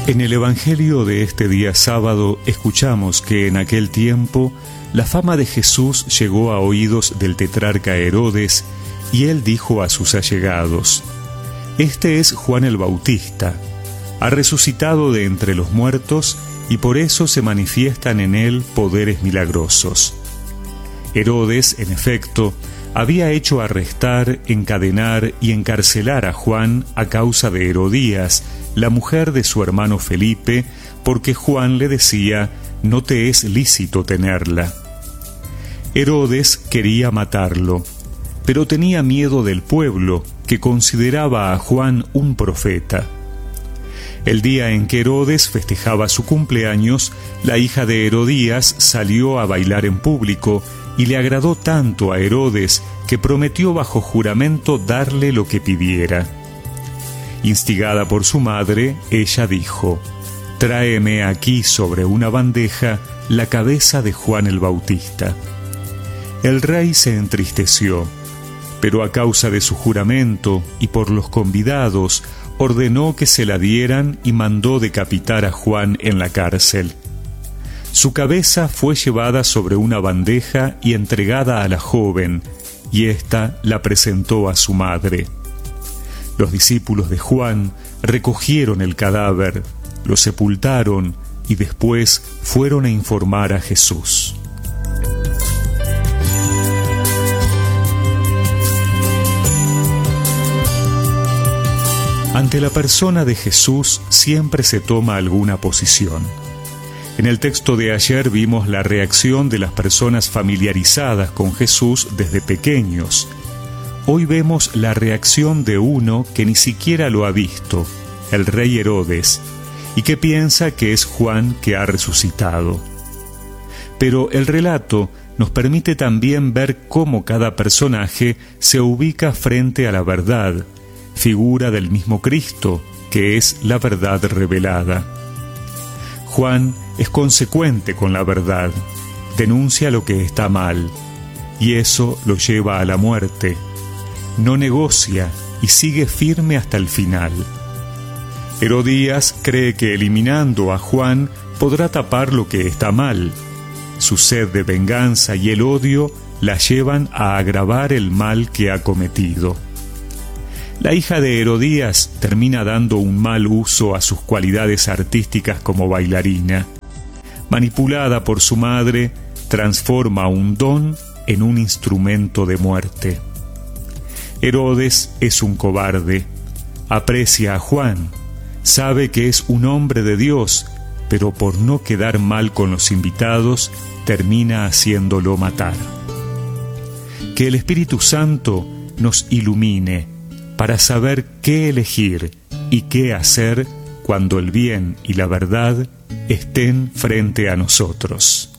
En el Evangelio de este día sábado escuchamos que en aquel tiempo la fama de Jesús llegó a oídos del tetrarca Herodes y él dijo a sus allegados: «Este es Juan el Bautista, ha resucitado de entre los muertos y por eso se manifiestan en él poderes milagrosos». Herodes, en efecto, había hecho arrestar, encadenar y encarcelar a Juan a causa de Herodías, la mujer de su hermano Felipe, porque Juan le decía: «No te es lícito tenerla». Herodes quería matarlo, pero tenía miedo del pueblo, que consideraba a Juan un profeta. El día en que Herodes festejaba su cumpleaños, la hija de Herodías salió a bailar en público y le agradó tanto a Herodes que prometió bajo juramento darle lo que pidiera. Instigada por su madre, ella dijo: «Tráeme aquí sobre una bandeja la cabeza de Juan el Bautista». El rey se entristeció, pero a causa de su juramento y por los convidados, ordenó que se la dieran y mandó decapitar a Juan en la cárcel. Su cabeza fue llevada sobre una bandeja y entregada a la joven, y ésta la presentó a su madre. Los discípulos de Juan recogieron el cadáver, lo sepultaron y después fueron a informar a Jesús. Ante la persona de Jesús siempre se toma alguna posición. En el texto de ayer vimos la reacción de las personas familiarizadas con Jesús desde pequeños. Hoy vemos la reacción de uno que ni siquiera lo ha visto, el rey Herodes, y que piensa que es Juan que ha resucitado. Pero el relato nos permite también ver cómo cada personaje se ubica frente a la verdad, figura del mismo Cristo, que es la verdad revelada. Juan es consecuente con la verdad, denuncia lo que está mal, y eso lo lleva a la muerte. No negocia y sigue firme hasta el final. Herodías cree que eliminando a Juan podrá tapar lo que está mal. Su sed de venganza y el odio la llevan a agravar el mal que ha cometido. La hija de Herodías termina dando un mal uso a sus cualidades artísticas como bailarina. Manipulada por su madre, transforma un don en un instrumento de muerte. Herodes es un cobarde. Aprecia a Juan, sabe que es un hombre de Dios, pero por no quedar mal con los invitados, termina haciéndolo matar. Que el Espíritu Santo nos ilumine para saber qué elegir y qué hacer cuando el bien y la verdad estén frente a nosotros.